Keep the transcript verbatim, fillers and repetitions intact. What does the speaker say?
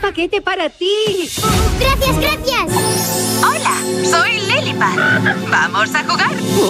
paquete para ti. ¡Gracias, gracias! Hola, soy Lilipad. ¿Vamos a jugar?